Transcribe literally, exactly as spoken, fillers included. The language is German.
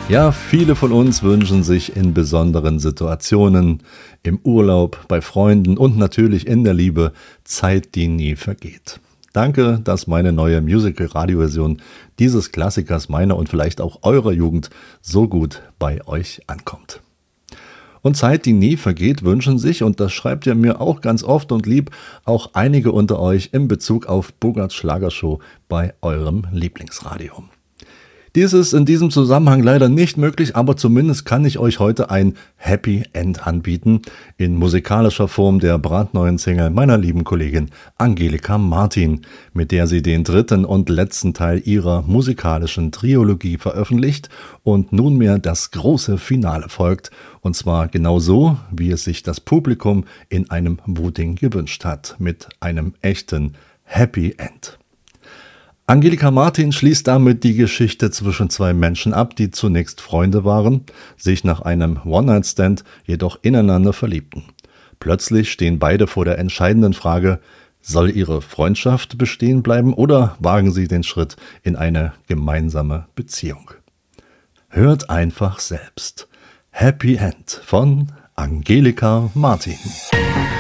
Ja, viele von uns wünschen sich in besonderen Situationen, im Urlaub, bei Freunden und natürlich in der Liebe Zeit, die nie vergeht. Danke, dass meine neue Musical-Radio-Version dieses Klassikers meiner und vielleicht auch eurer Jugend so gut bei euch ankommt. Und Zeit, die nie vergeht, wünschen sich, und das schreibt ihr mir auch ganz oft und lieb, auch einige unter euch in Bezug auf Bogarts Schlagershow bei eurem Lieblingsradio. Dies ist in diesem Zusammenhang leider nicht möglich, aber zumindest kann ich euch heute ein Happy End anbieten, in musikalischer Form der brandneuen Single meiner lieben Kollegin Angelika Martin, mit der sie den dritten und letzten Teil ihrer musikalischen Trilogie veröffentlicht und nunmehr das große Finale folgt, und zwar genau so, wie es sich das Publikum in einem Voting gewünscht hat, mit einem echten Happy End. Angelika Martin schließt damit die Geschichte zwischen zwei Menschen ab, die zunächst Freunde waren, sich nach einem One-Night-Stand jedoch ineinander verliebten. Plötzlich stehen beide vor der entscheidenden Frage: Soll ihre Freundschaft bestehen bleiben oder wagen sie den Schritt in eine gemeinsame Beziehung? Hört einfach selbst. Happy End von Angelika Martin.